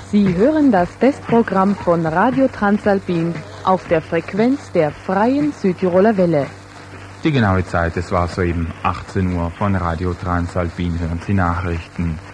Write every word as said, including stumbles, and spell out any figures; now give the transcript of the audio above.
Sie hören das Testprogramm von Radio Transalpin auf der Frequenz der Freien Südtiroler Welle. Die genaue Zeit, es war soeben achtzehn Uhr, von Radio Transalpin hören Sie Nachrichten.